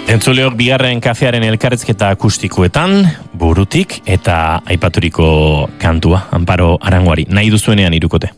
Entzuleok bigarren kafearen elkarrezketa akustikoetan, burutik eta aipaturiko kantua, Amparo Aranguari. Nahi duzuenean irukote.